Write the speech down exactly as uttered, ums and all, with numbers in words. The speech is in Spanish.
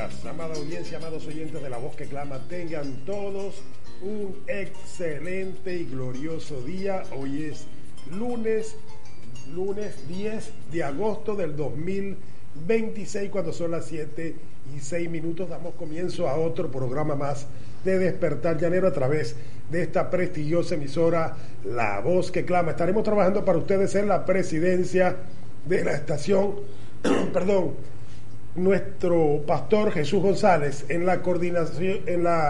días, amada audiencia, amados oyentes de La Voz que Clama. Tengan todos un excelente y glorioso día. Hoy es lunes, lunes diez de agosto del dos mil veintiséis, cuando son las siete y seis minutos. Damos comienzo a otro programa más de Despertar Llanero a través de esta prestigiosa emisora La Voz que Clama. Estaremos trabajando para ustedes en la presidencia de la estación, perdón, nuestro pastor Jesús González en la coordinación, en la